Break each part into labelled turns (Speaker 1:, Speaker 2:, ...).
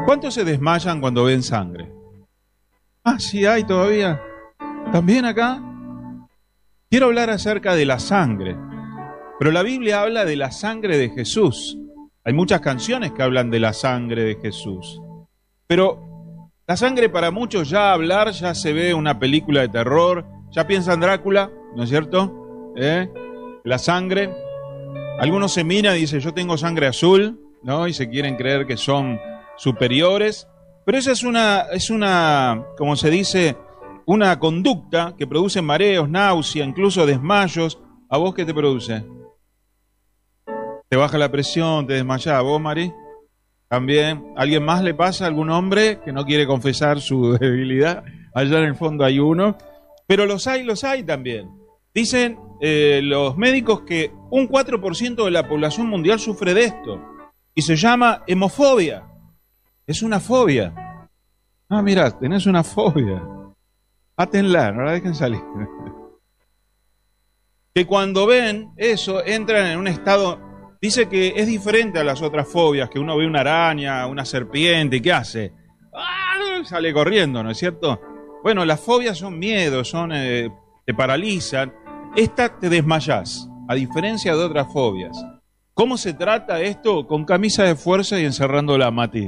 Speaker 1: ¿Cuántos se desmayan cuando ven sangre? Ah, sí hay todavía. ¿También acá? Quiero hablar acerca de la sangre, pero la Biblia habla de la sangre de Jesús. Hay muchas canciones que hablan de la sangre de Jesús, pero la sangre para muchos ya hablar, ya se ve una película de terror, ya piensan Drácula, ¿no es cierto? La sangre. Algunos se miran y dicen, yo tengo sangre azul, ¿no? Y se quieren creer que son superiores, pero esa es una, como se dice, una conducta que produce mareos, náusea, incluso desmayos. ¿A vos qué te produce? ¿Te baja la presión, te desmayás? ¿A vos, Mari? ¿También? ¿Alguien más le pasa? ¿Algún hombre que no quiere confesar su debilidad? Allá en el fondo hay uno. Pero los hay también. Dicen los médicos que un 4% de la población mundial sufre de esto. Y se llama hemofobia. Es una fobia. Ah, mirá, tenés una fobia. Átenla, no la dejen salir. Que cuando ven eso, entran en un estado... Dice que es diferente a las otras fobias, que uno ve una araña, una serpiente, ¿y qué hace? ¡Ah! Sale corriendo, ¿no es cierto? Bueno, las fobias son miedos, te paralizan. Esta te desmayás, a diferencia de otras fobias. ¿Cómo se trata esto? Con camisa de fuerza y encerrándola a Mati.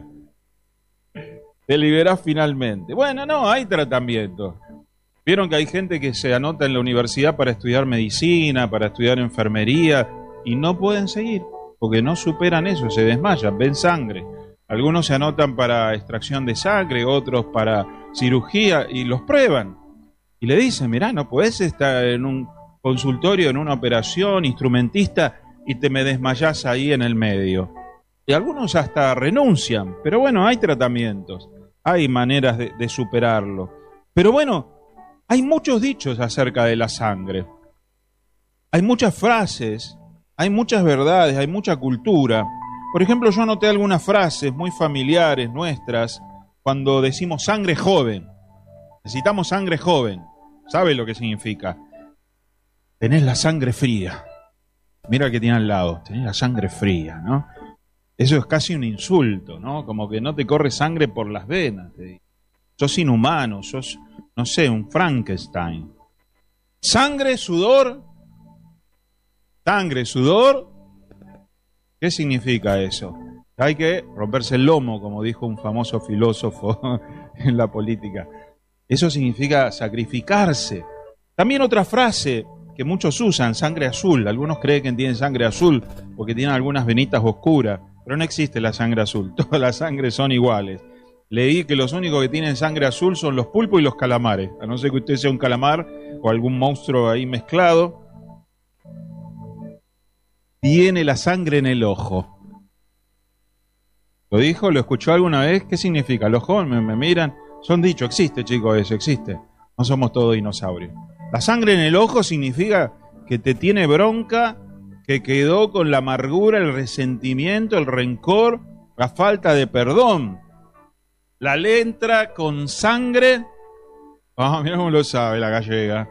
Speaker 1: Te liberás finalmente. Bueno, no, hay tratamiento. Vieron que hay gente que se anota en la universidad para estudiar medicina, para estudiar enfermería, y no pueden seguir, porque no superan eso, se desmayan, ven sangre. Algunos se anotan para extracción de sangre, otros para cirugía, y los prueban. Y le dicen, mirá, no podés estar en un consultorio, en una operación, instrumentista, y te me desmayás ahí en el medio. Y algunos hasta renuncian, pero bueno, hay tratamientos, hay maneras de superarlo. Pero bueno, hay muchos dichos acerca de la sangre. Hay muchas frases, hay muchas verdades, hay mucha cultura. Por ejemplo, yo anoté algunas frases muy familiares nuestras cuando decimos sangre joven. Necesitamos sangre joven. ¿Sabe lo que significa? Tenés la sangre fría. Mira el que tiene al lado, tenés la sangre fría, ¿no? Eso es casi un insulto, ¿no? Como que no te corre sangre por las venas. Sos inhumano, sos, no sé, un Frankenstein. Sangre, sudor. Sangre, sudor. ¿Qué significa eso? Hay que romperse el lomo, como dijo un famoso filósofo en la política. Eso significa sacrificarse. También otra frase que muchos usan, sangre azul. Algunos creen que tienen sangre azul porque tienen algunas venitas oscuras, pero no existe la sangre azul. Todas las sangres son iguales. Leí que los únicos que tienen sangre azul son los pulpos y los calamares, a no ser que usted sea un calamar o algún monstruo ahí mezclado. Tiene la sangre en el ojo. ¿Lo dijo? ¿Lo escuchó alguna vez? ¿Qué significa? Los jóvenes me miran. Son dichos, existe, chicos, eso existe. No somos todos dinosaurios. La sangre en el ojo significa que te tiene bronca, que quedó con la amargura, el resentimiento, el rencor, la falta de perdón. La letra con sangre. Ah, mira cómo lo sabe la gallega.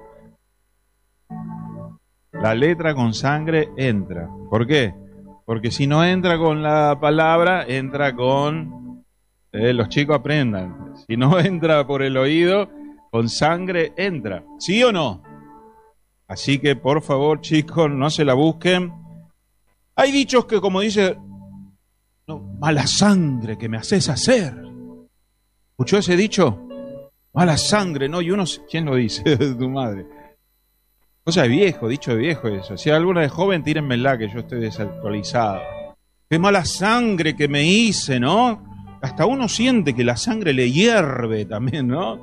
Speaker 1: La letra con sangre entra. ¿Por qué? Porque si no entra con la palabra, entra con... los chicos aprendan. Si no entra por el oído, con sangre entra. ¿Sí o no? Así que, por favor, chicos, no se la busquen. Hay dichos que, como dice, no, mala sangre que me haces hacer. ¿Escuchó ese dicho? Mala sangre, ¿no? Y uno, ¿quién lo dice? Tu madre. Cosa de viejo, dicho de viejo eso. Si hay alguna de joven, tírenmela que yo estoy desactualizado. Qué mala sangre que me hice, ¿no? Hasta uno siente que la sangre le hierve también, ¿no?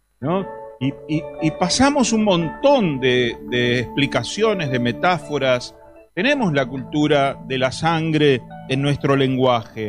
Speaker 1: Y pasamos un montón de explicaciones, de metáforas. Tenemos la cultura de la sangre en nuestro lenguaje.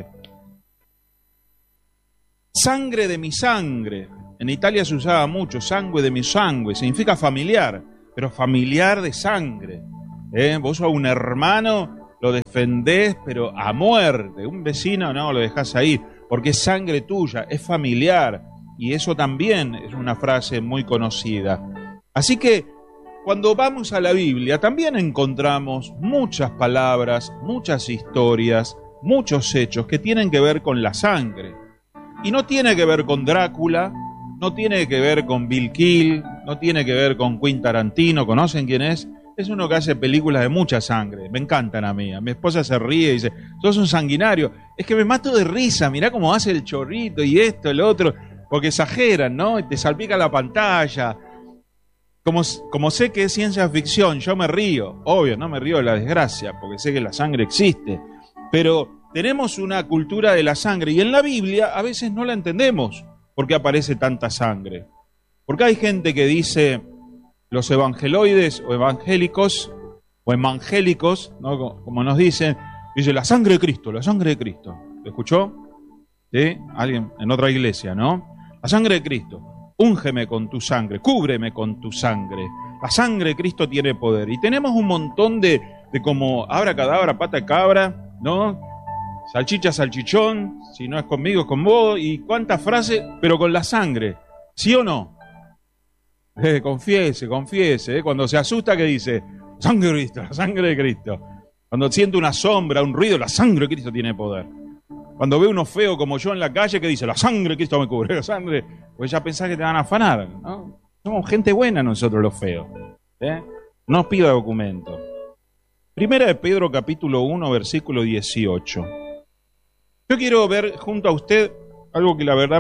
Speaker 1: Sangre de mi sangre. En Italia se usaba mucho, sangue de mi sangue. Significa familiar, pero familiar de sangre. Vos a un hermano lo defendés, pero a muerte. Un vecino no, lo dejás ahí, porque es sangre tuya, es familiar. Y eso también es una frase muy conocida. Así que cuando vamos a la Biblia también encontramos muchas palabras, muchas historias, muchos hechos que tienen que ver con la sangre. Y no tiene que ver con Drácula, no tiene que ver con Bill Kill, no tiene que ver con Quentin Tarantino. ¿Conocen quién es? Es uno que hace películas de mucha sangre. Me encantan a mí. A mi esposa se ríe y dice, sos un sanguinario. Es que me mato de risa, mirá cómo hace el chorrito y esto, el otro. Porque exageran, ¿no? Y te salpica la pantalla. Como sé que es ciencia ficción, yo me río. Obvio, no me río de la desgracia, porque sé que la sangre existe. Pero tenemos una cultura de la sangre y en la Biblia a veces no la entendemos. ¿Por qué aparece tanta sangre? Porque hay gente que dice, los evangeloides o evangélicos, ¿no? Como nos dicen, dice la sangre de Cristo, la sangre de Cristo. ¿Lo escuchó? ¿Sí? Alguien en otra iglesia, ¿no? La sangre de Cristo. Úngeme con tu sangre, cúbreme con tu sangre. La sangre de Cristo tiene poder. Y tenemos un montón de como abracadabra, pata de cabra, ¿no? Salchicha, salchichón, si no es conmigo, es con vos, y cuántas frases, pero con la sangre, ¿sí o no? Confiese, cuando se asusta, ¿qué dice? Sangre de Cristo, la sangre de Cristo. Cuando siente una sombra, un ruido, la sangre de Cristo tiene poder. Cuando ve uno feo como yo en la calle, ¿qué dice? La sangre de Cristo me cubre, la sangre, pues ya pensás que te van a afanar, ¿no? Somos gente buena nosotros los feos, No os pida documento. Primera de Pedro, capítulo 1, versículo 18. Yo quiero ver junto a usted algo que la verdad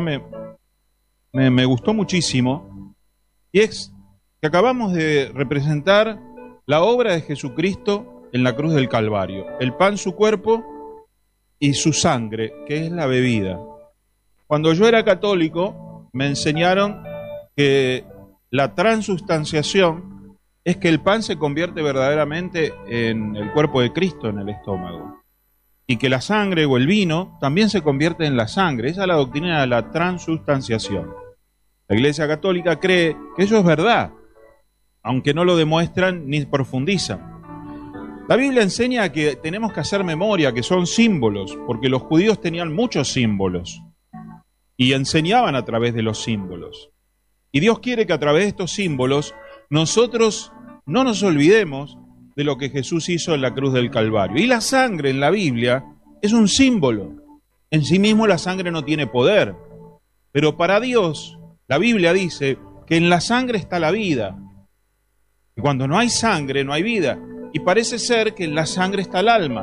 Speaker 1: me gustó muchísimo, y es que acabamos de representar la obra de Jesucristo en la cruz del Calvario, el pan, su cuerpo, y su sangre, que es la bebida. Cuando yo era católico, me enseñaron que la transustanciación es que el pan se convierte verdaderamente en el cuerpo de Cristo en el estómago. Y que la sangre o el vino también se convierte en la sangre. Esa es la doctrina de la transustanciación. La Iglesia Católica cree que eso es verdad, aunque no lo demuestran ni profundizan. La Biblia enseña que tenemos que hacer memoria, que son símbolos, porque los judíos tenían muchos símbolos y enseñaban a través de los símbolos. Y Dios quiere que a través de estos símbolos nosotros no nos olvidemos de lo que Jesús hizo en la cruz del Calvario. Y la sangre en la Biblia es un símbolo. En sí mismo la sangre no tiene poder. Pero para Dios, la Biblia dice que en la sangre está la vida. Y cuando no hay sangre, no hay vida. Y parece ser que en la sangre está el alma.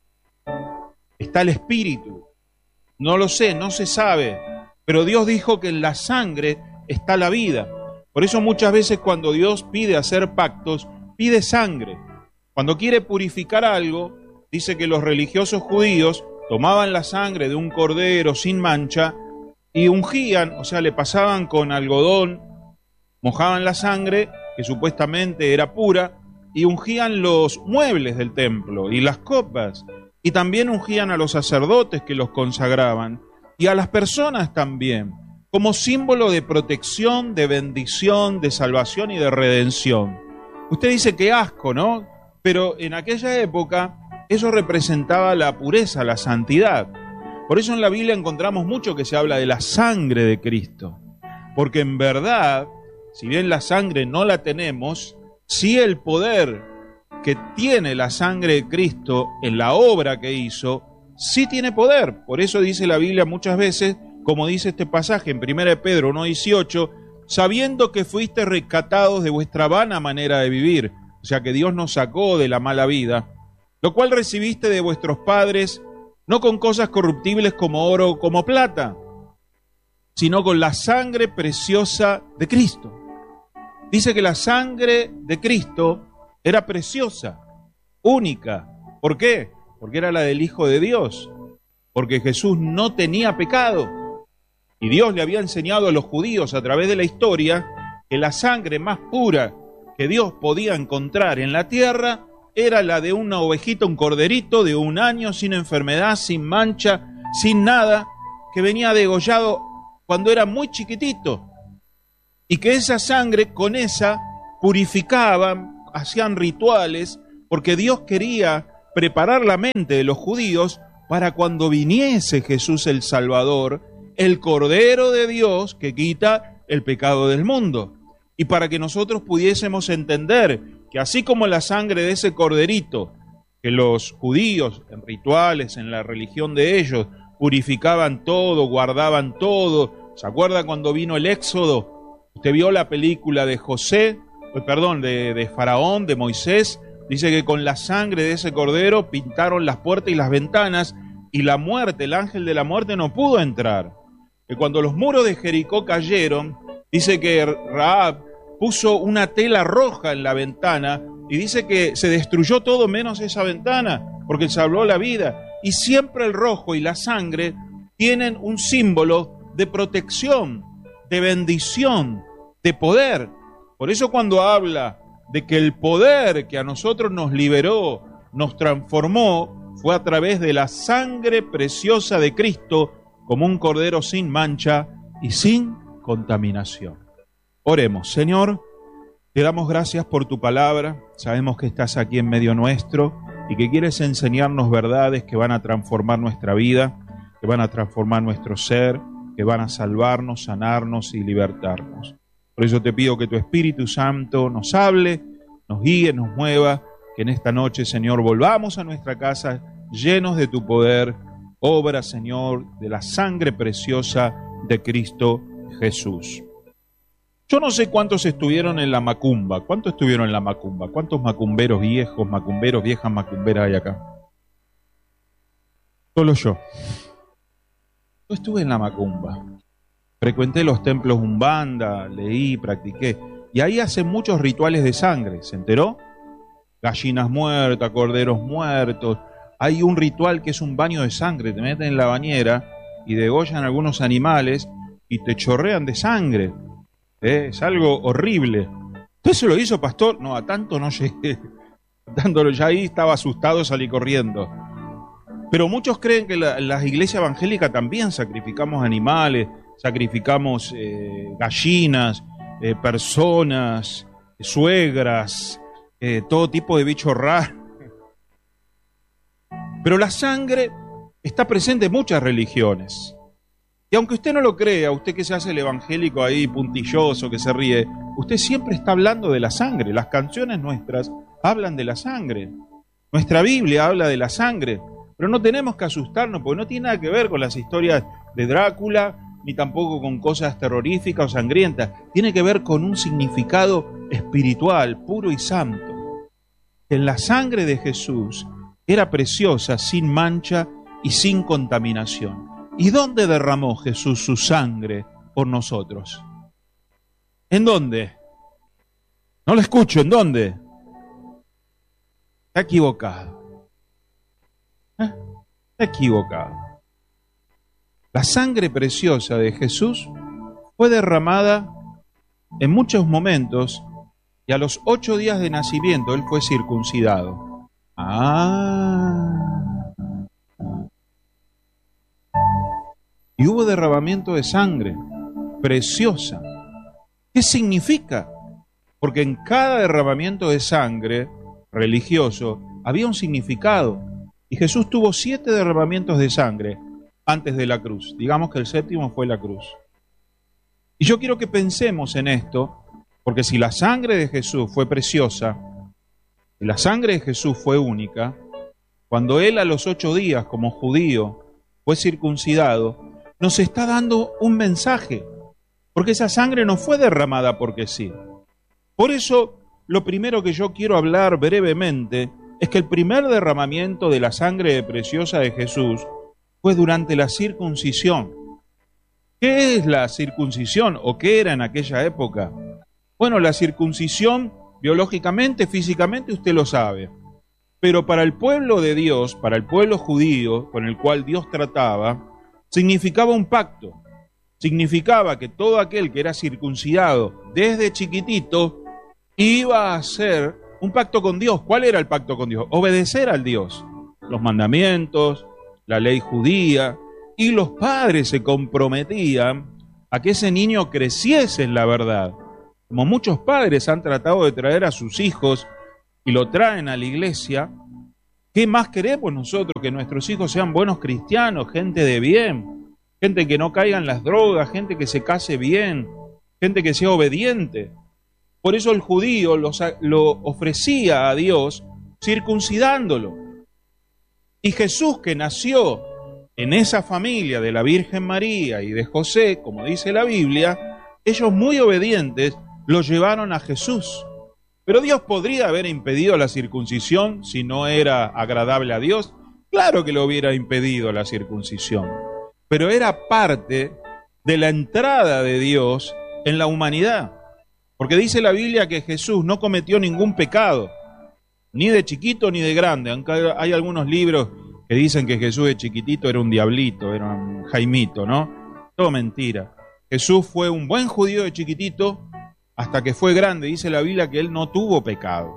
Speaker 1: Está el espíritu. No lo sé, no se sabe. Pero Dios dijo que en la sangre está la vida. Por eso muchas veces cuando Dios pide hacer pactos, pide sangre. Cuando quiere purificar algo, dice que los religiosos judíos tomaban la sangre de un cordero sin mancha y ungían, o sea, le pasaban con algodón, mojaban la sangre, que supuestamente era pura, y ungían los muebles del templo y las copas, y también ungían a los sacerdotes que los consagraban, y a las personas también, como símbolo de protección, de bendición, de salvación y de redención. Usted dice que asco, ¿no? Pero en aquella época eso representaba la pureza, la santidad. Por eso en la Biblia encontramos mucho que se habla de la sangre de Cristo. Porque en verdad, si bien la sangre no la tenemos, sí el poder que tiene la sangre de Cristo en la obra que hizo, sí tiene poder. Por eso dice la Biblia muchas veces, como dice este pasaje en 1 Pedro 1:18, sabiendo que fuiste rescatados de vuestra vana manera de vivir, o sea que Dios nos sacó de la mala vida, lo cual recibiste de vuestros padres, no con cosas corruptibles como oro o como plata, sino con la sangre preciosa de Cristo. Dice que la sangre de Cristo era preciosa, única. ¿Por qué? Porque era la del Hijo de Dios, porque Jesús no tenía pecado. Y Dios le había enseñado a los judíos a través de la historia que la sangre más pura que Dios podía encontrar en la tierra era la de una ovejita, un corderito de 1 año, sin enfermedad, sin mancha, sin nada, que venía degollado cuando era muy chiquitito. Y que esa sangre, con esa, purificaban, hacían rituales, porque Dios quería preparar la mente de los judíos para cuando viniese Jesús el Salvador, el Cordero de Dios que quita el pecado del mundo. Y para que nosotros pudiésemos entender que así como la sangre de ese corderito, que los judíos en rituales, en la religión de ellos, purificaban todo, guardaban todo. ¿Se acuerda cuando vino el Éxodo? Usted vio la película de de Faraón, de Moisés. Dice que con la sangre de ese cordero pintaron las puertas y las ventanas, y la muerte, el ángel de la muerte, no pudo entrar. Que cuando los muros de Jericó cayeron, dice que Rahab puso una tela roja en la ventana, y dice que se destruyó todo menos esa ventana, porque él salvó la vida. Y siempre el rojo y la sangre tienen un símbolo de protección, de bendición, de poder. Por eso cuando habla de que el poder que a nosotros nos liberó, nos transformó, fue a través de la sangre preciosa de Cristo, como un cordero sin mancha y sin contaminación. Oremos. Señor, te damos gracias por tu palabra. Sabemos que estás aquí en medio nuestro y que quieres enseñarnos verdades que van a transformar nuestra vida, que van a transformar nuestro ser, que van a salvarnos, sanarnos y libertarnos. Por eso te pido que tu Espíritu Santo nos hable, nos guíe, nos mueva, que en esta noche, Señor, volvamos a nuestra casa llenos de tu poder. Obra, Señor, de la sangre preciosa de Cristo Jesús. Yo no sé cuántos estuvieron en la macumba. ¿Cuántos estuvieron en la macumba? ¿Cuántos macumberos viejos, macumberos, viejas macumberas hay acá? Solo yo. Yo estuve en la macumba. Frecuenté los templos Umbanda, leí, practiqué. Y ahí hacen muchos rituales de sangre, ¿se enteró? Gallinas muertas, corderos muertos. Hay un ritual que es un baño de sangre. Te meten en la bañera y degollan algunos animales y te chorrean de sangre. Es algo horrible. ¿Usted se lo hizo, pastor? No, a tanto no llegué. Dándolo ya ahí, estaba asustado, salí corriendo. Pero muchos creen que las iglesias evangélicas también sacrificamos animales, sacrificamos gallinas, personas, suegras, todo tipo de bichos raros. Pero la sangre está presente en muchas religiones. Y aunque usted no lo crea, usted que se hace el evangélico ahí puntilloso, que se ríe, usted siempre está hablando de la sangre. Las canciones nuestras hablan de la sangre. Nuestra Biblia habla de la sangre. Pero no tenemos que asustarnos, porque no tiene nada que ver con las historias de Drácula, ni tampoco con cosas terroríficas o sangrientas. Tiene que ver con un significado espiritual, puro y santo. En la sangre de Jesús era preciosa, sin mancha y sin contaminación. ¿Y dónde derramó Jesús su sangre por nosotros? ¿En dónde? No lo escucho, ¿en dónde? Está equivocado. Está equivocado. La sangre preciosa de Jesús fue derramada en muchos momentos y a los 8 días de nacimiento él fue circuncidado. Y hubo derramamiento de sangre preciosa. ¿Qué significa? Porque en cada derramamiento de sangre religioso había un significado. Y Jesús tuvo 7 derramamientos de sangre antes de la cruz. Digamos que el 7º fue la cruz. Y yo quiero que pensemos en esto, porque si la sangre de Jesús fue preciosa, y la sangre de Jesús fue única, cuando Él a los 8 días, como judío, fue circuncidado, nos está dando un mensaje, porque esa sangre no fue derramada porque sí. Por eso, lo primero que yo quiero hablar brevemente es que el primer derramamiento de la sangre preciosa de Jesús fue durante la circuncisión. ¿Qué es la circuncisión o qué era en aquella época? Bueno, la circuncisión, biológicamente, físicamente, usted lo sabe. Pero para el pueblo de Dios, para el pueblo judío con el cual Dios trataba, significaba un pacto. Significaba que todo aquel que era circuncidado desde chiquitito iba a hacer un pacto con Dios. ¿Cuál era el pacto con Dios? Obedecer al Dios. Los mandamientos, la ley judía, y los padres se comprometían a que ese niño creciese en la verdad. Como muchos padres han tratado de traer a sus hijos y lo traen a la iglesia, ¿qué más queremos nosotros? Que nuestros hijos sean buenos cristianos, gente de bien, gente que no caiga en las drogas, gente que se case bien, gente que sea obediente. Por eso el judío lo ofrecía a Dios circuncidándolo. Y Jesús, que nació en esa familia de la Virgen María y de José, como dice la Biblia, ellos muy obedientes lo llevaron a Jesús. Pero Dios podría haber impedido la circuncisión si no era agradable a Dios. Claro que lo hubiera impedido la circuncisión, pero era parte de la entrada de Dios en la humanidad. Porque dice la Biblia que Jesús no cometió ningún pecado, ni de chiquito ni de grande. Aunque hay algunos libros que dicen que Jesús de chiquitito era un diablito, era un Jaimito, ¿no? Todo mentira. Jesús fue un buen judío de chiquitito hasta que fue grande. Dice la Biblia que él no tuvo pecado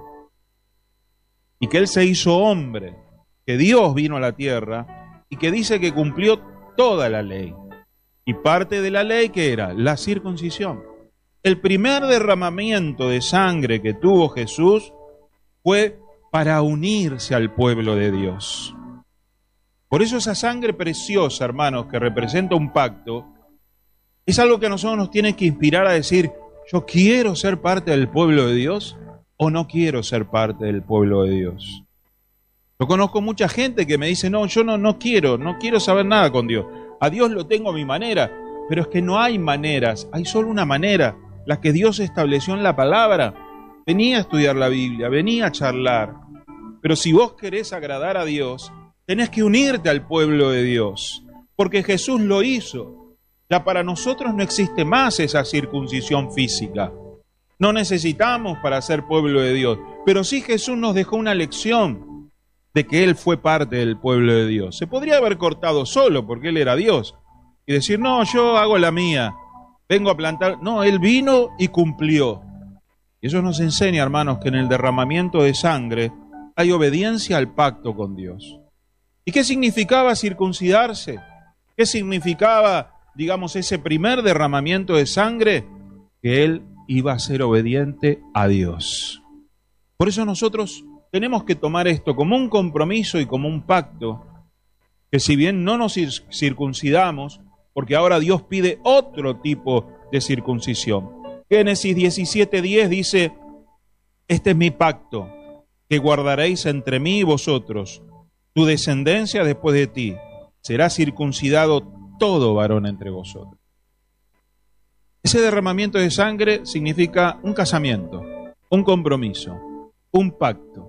Speaker 1: y que él se hizo hombre, que Dios vino a la tierra y que dice que cumplió toda la ley. Y parte de la ley, ¿qué era? La circuncisión. El primer derramamiento de sangre que tuvo Jesús fue para unirse al pueblo de Dios. Por eso esa sangre preciosa, hermanos, que representa un pacto, es algo que a nosotros nos tiene que inspirar a decir, ¿yo quiero ser parte del pueblo de Dios o no quiero ser parte del pueblo de Dios? Yo conozco mucha gente que me dice, no, yo no quiero saber nada con Dios. A Dios lo tengo a mi manera, pero es que no hay maneras, hay solo una manera, la que Dios estableció en la palabra. Venía a estudiar la Biblia, venía a charlar, pero si vos querés agradar a Dios, tenés que unirte al pueblo de Dios, porque Jesús lo hizo. Ya para nosotros no existe más esa circuncisión física. No necesitamos para ser pueblo de Dios, pero sí Jesús nos dejó una lección de que Él fue parte del pueblo de Dios. Se podría haber cortado solo porque Él era Dios y decir, no, yo hago la mía, vengo a plantar. No, Él vino y cumplió. Y eso nos enseña, hermanos, que en el derramamiento de sangre hay obediencia al pacto con Dios. ¿Y qué significaba circuncidarse? ¿Qué significaba, digamos, ese primer derramamiento de sangre? Que Él iba a ser obediente a Dios. Por eso nosotros tenemos que tomar esto como un compromiso y como un pacto, que si bien no nos circuncidamos, porque ahora Dios pide otro tipo de circuncisión. Génesis 17:10 dice, este es mi pacto, que guardaréis entre mí y vosotros, tu descendencia después de ti, será circuncidado todo varón entre vosotros. Ese derramamiento de sangre significa un casamiento, un compromiso, un pacto.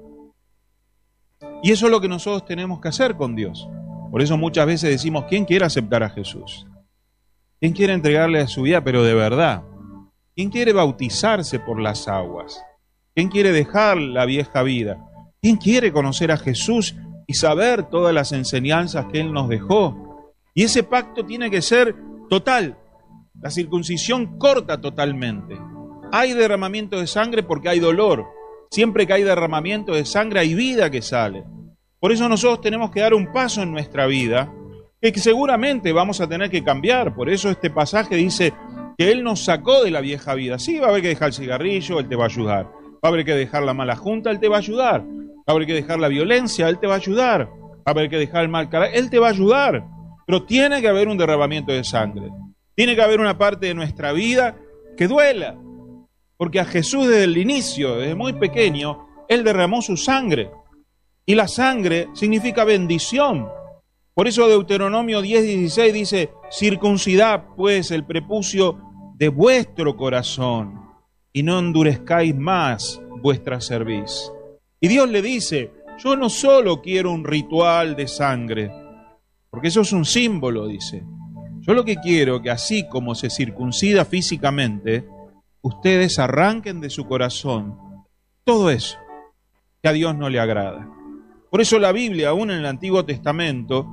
Speaker 1: Y eso es lo que nosotros tenemos que hacer con Dios. Por eso muchas veces decimos, ¿quién quiere aceptar a Jesús? ¿Quién quiere entregarle a su vida, pero de verdad? ¿Quién quiere bautizarse por las aguas? ¿Quién quiere dejar la vieja vida? ¿Quién quiere conocer a Jesús y saber todas las enseñanzas que Él nos dejó? Y ese pacto tiene que ser total. La circuncisión corta totalmente. Hay derramamiento de sangre porque hay dolor. Siempre que hay derramamiento de sangre hay vida que sale. Por eso nosotros tenemos que dar un paso en nuestra vida que seguramente vamos a tener que cambiar. Por eso este pasaje dice que Él nos sacó de la vieja vida. Sí, va a haber que dejar el cigarrillo, Él te va a ayudar. Va a haber que dejar la mala junta, Él te va a ayudar. Va a haber que dejar la violencia, Él te va a ayudar. Va a haber que dejar el mal carácter, Él te va a ayudar. Pero tiene que haber un derramamiento de sangre. Tiene que haber una parte de nuestra vida que duela. Porque a Jesús desde el inicio, desde muy pequeño, Él derramó su sangre. Y la sangre significa bendición. Por eso Deuteronomio 10:16 dice, circuncidad pues el prepucio de vuestro corazón y no endurezcáis más vuestra cerviz. Y Dios le dice, yo no solo quiero un ritual de sangre, porque eso es un símbolo, dice. Yo lo que quiero que así como se circuncida físicamente, ustedes arranquen de su corazón todo eso que a Dios no le agrada. Por eso la Biblia, aún en el Antiguo Testamento,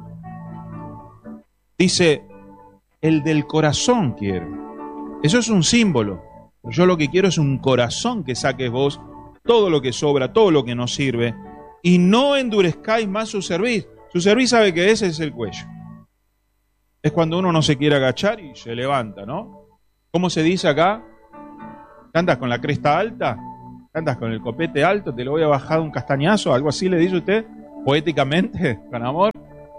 Speaker 1: dice, el del corazón quiero. Eso es un símbolo. Yo lo que quiero es un corazón que saques vos todo lo que sobra, todo lo que no sirve, y no endurezcáis más su cerviz. Su cerviz, ¿sabe qué es? Es el cuello. Es cuando uno no se quiere agachar y se levanta, ¿no? ¿Cómo se dice acá? ¿Andas con la cresta alta? ¿Andas con el copete alto? ¿Te lo voy a bajar un castañazo? ¿Algo así le dice usted? Poéticamente, con amor.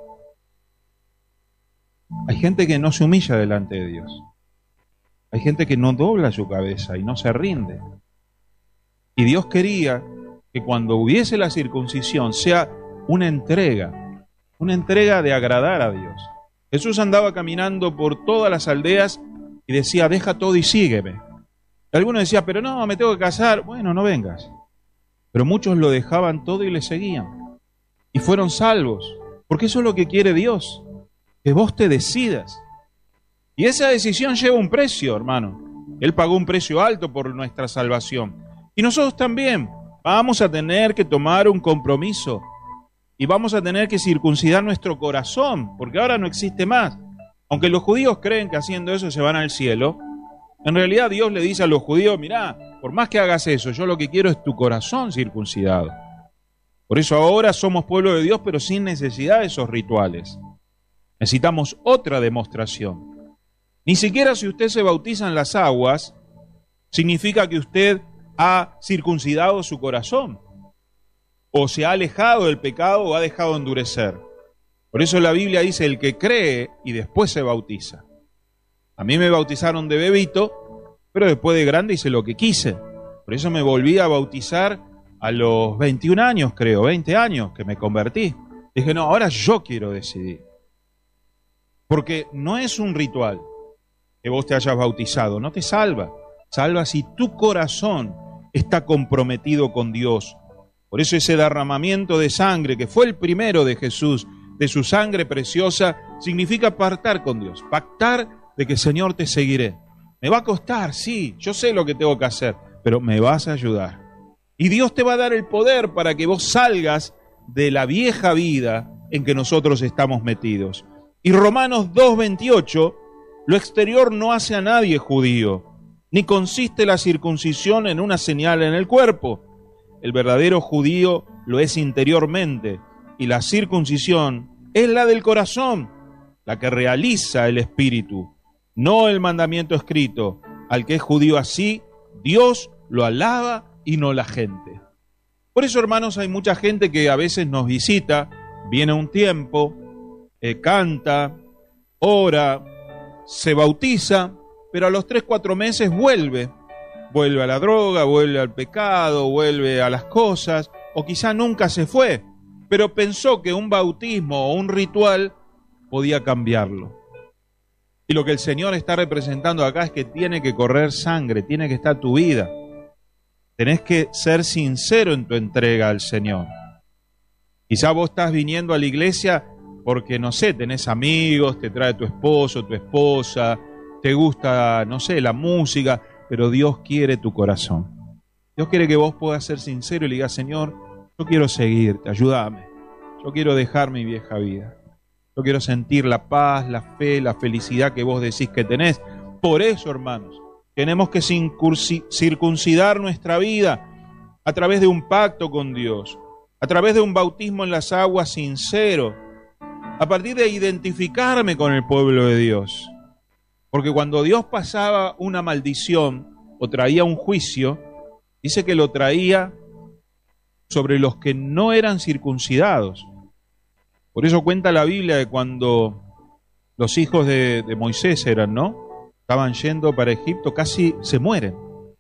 Speaker 1: Hay gente que no se humilla delante de Dios. Hay gente que no dobla su cabeza y no se rinde. Y Dios quería que cuando hubiese la circuncisión sea una entrega, una entrega de agradar a Dios. Jesús andaba caminando por todas las aldeas y decía, deja todo y sígueme. Y algunos decían, pero no, me tengo que casar. Bueno, no vengas. Pero muchos lo dejaban todo y le seguían. Y fueron salvos. Porque eso es lo que quiere Dios, que vos te decidas. Y esa decisión lleva un precio, hermano. Él pagó un precio alto por nuestra salvación. Y nosotros también vamos a tener que tomar un compromiso. Y vamos a tener que circuncidar nuestro corazón, porque ahora no existe más. Aunque los judíos creen que haciendo eso se van al cielo, en realidad Dios le dice a los judíos, mirá, por más que hagas eso, yo lo que quiero es tu corazón circuncidado. Por eso ahora somos pueblo de Dios, pero sin necesidad de esos rituales. Necesitamos otra demostración. Ni siquiera si usted se bautiza en las aguas, significa que usted ha circuncidado su corazón, o se ha alejado del pecado o ha dejado de endurecer. Por eso la Biblia dice, el que cree y después se bautiza. A mí me bautizaron de bebito, pero después de grande hice lo que quise. Por eso me volví a bautizar a los 21 años, creo, 20 años que me convertí. Dije, no, ahora yo quiero decidir. Porque no es un ritual que vos te hayas bautizado, no te salva. Salva si tu corazón está comprometido con Dios. Por eso ese derramamiento de sangre, que fue el primero de Jesús, de su sangre preciosa, significa pactar con Dios. Pactar de que, Señor, te seguiré. Me va a costar, sí, yo sé lo que tengo que hacer, pero me vas a ayudar. Y Dios te va a dar el poder para que vos salgas de la vieja vida en que nosotros estamos metidos. Y Romanos 2:28, lo exterior no hace a nadie judío, ni consiste la circuncisión en una señal en el cuerpo. El verdadero judío lo es interiormente, y la circuncisión es la del corazón, la que realiza el espíritu, no el mandamiento escrito. Al que es judío así, Dios lo alaba y no la gente. Por eso, hermanos, hay mucha gente que a veces nos visita, viene un tiempo, canta, ora, se bautiza, pero a los 3-4 meses vuelve a la droga, vuelve al pecado, vuelve a las cosas, o quizá nunca se fue, pero pensó que un bautismo o un ritual podía cambiarlo. Y lo que el Señor está representando acá es que tiene que correr sangre, tiene que estar tu vida. Tenés que ser sincero en tu entrega al Señor. Quizá vos estás viniendo a la iglesia porque, no sé, tenés amigos, te trae tu esposo, tu esposa, te gusta, no sé, la música, pero Dios quiere tu corazón. Dios quiere que vos puedas ser sincero y le digas, Señor, yo quiero seguirte, ayúdame. Yo quiero dejar mi vieja vida. Yo quiero sentir la paz, la fe, la felicidad que vos decís que tenés. Por eso, hermanos, tenemos que circuncidar nuestra vida a través de un pacto con Dios, a través de un bautismo en las aguas sincero, a partir de identificarme con el pueblo de Dios. Porque cuando Dios pasaba una maldición o traía un juicio, dice que lo traía sobre los que no eran circuncidados. Por eso cuenta la Biblia de cuando los hijos de Moisés eran, ¿no? Estaban yendo para Egipto, casi se mueren.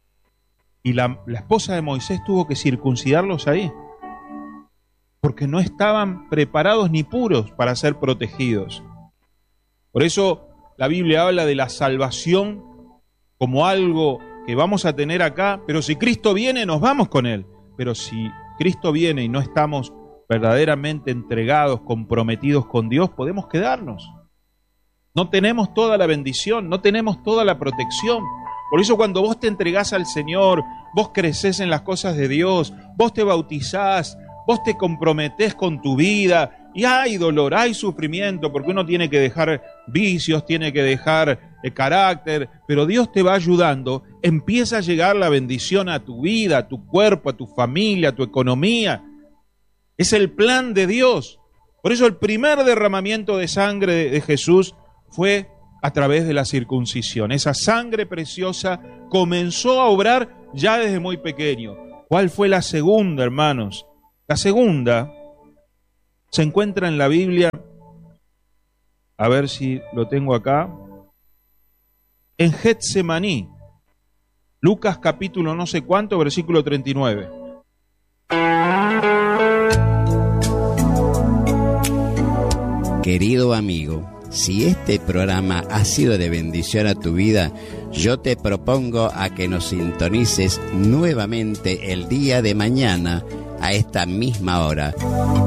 Speaker 1: Y la esposa de Moisés tuvo que circuncidarlos ahí, porque no estaban preparados ni puros para ser protegidos. Por eso la Biblia habla de la salvación como algo que vamos a tener acá, pero si Cristo viene, nos vamos con Él. Pero si Cristo viene y no estamos verdaderamente entregados, comprometidos con Dios, podemos quedarnos. No tenemos toda la bendición, no tenemos toda la protección. Por eso cuando vos te entregás al Señor, vos crecés en las cosas de Dios, vos te bautizás, vos te comprometés con tu vida, y hay dolor, hay sufrimiento, porque uno tiene que dejar vicios, tiene que dejar carácter, pero Dios te va ayudando, empieza a llegar la bendición a tu vida, a tu cuerpo, a tu familia, a tu economía. Es el plan de Dios. Por eso el primer derramamiento de sangre de Jesús fue a través de la circuncisión. Esa sangre preciosa comenzó a obrar ya desde muy pequeño. ¿Cuál fue la segunda, hermanos? La segunda se encuentra en la Biblia, a ver si lo tengo acá, en Getsemaní, Lucas capítulo no sé cuánto, versículo 39.
Speaker 2: Querido amigo, si este programa ha sido de bendición a tu vida, yo te propongo a que nos sintonices nuevamente el día de mañana a esta misma hora.